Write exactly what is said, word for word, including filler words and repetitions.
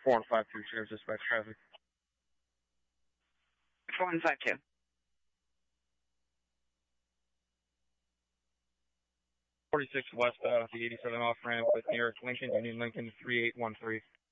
four one five two, shares dispatch traffic. four one five two. forty-six west, uh, the eighty-seven off ramp with nearest Lincoln, Union Lincoln three eight one three.